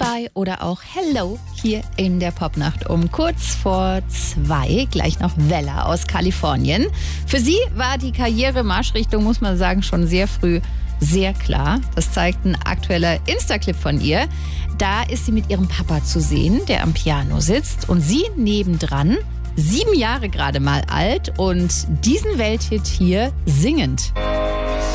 Goodbye oder auch Hello hier in der Popnacht um kurz vor 2. Gleich noch Vella aus Kalifornien. Für sie war die Karrieremarschrichtung, muss man sagen, schon sehr früh sehr klar. Das zeigt ein aktueller Insta-Clip von ihr. Da ist sie mit ihrem Papa zu sehen, der am Piano sitzt und sie nebendran, 7 Jahre gerade mal alt und diesen Welthit hier singend.